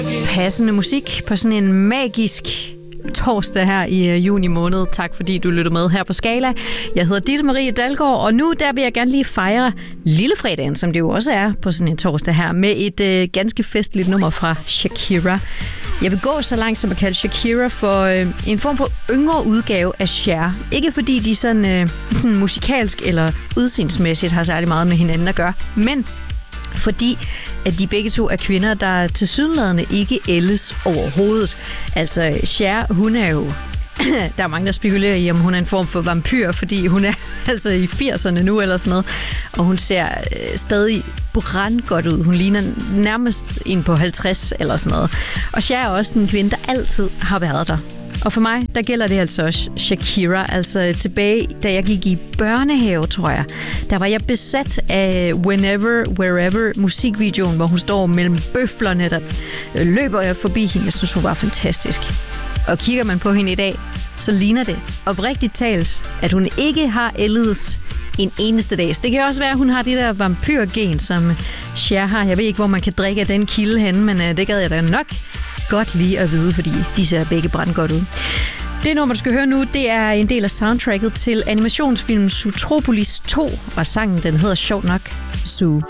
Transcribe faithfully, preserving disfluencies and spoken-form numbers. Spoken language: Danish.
Passende musik på sådan en magisk torsdag her i juni måned. Tak fordi du lyttede med her på Skala. Jeg hedder Ditte Marie Dalgaard, og nu der vil jeg gerne lige fejre Lillefredagen, som det jo også er på sådan en torsdag her, med et øh, ganske festligt nummer fra Shakira. Jeg vil gå så langt som at kalde Shakira for øh, en form for yngre udgave af Cher. Ikke fordi de sådan, øh, sådan musikalsk eller udseendsmæssigt har særlig meget med hinanden at gøre, men fordi at de begge to er kvinder, der tilsyneladende ikke ældes overhovedet. Altså, Cher, hun er jo... Der er mange, der spekulerer i, om hun er en form for vampyr, fordi hun er altså i firserne nu eller sådan noget. Og hun ser øh, stadig brandgodt ud. Hun ligner nærmest en på halvtreds eller sådan noget. Og Cher er også en kvinde, der altid har været der. Og for mig, der gælder det altså også Shakira. Altså tilbage, da jeg gik i børnehave, tror jeg, der var jeg besat af Whenever, Wherever musikvideoen, hvor hun står mellem bøflerne, der løber jeg forbi hende. Jeg synes, hun var fantastisk. Og kigger man på hende i dag, så ligner det oprigtigt talt, at hun ikke har ældes en eneste dag. Det kan også være, at hun har det der vampyrgen, som Cher har. Jeg ved ikke, hvor man kan drikke af den kilde henne, men det gad jeg da nok godt lige at vide, fordi de ser begge brandgodt ud. Det nummer, du skal høre nu, det er en del af soundtracket til animationsfilmen Zootropolis to, og sangen den hedder sjovt nok Zoo.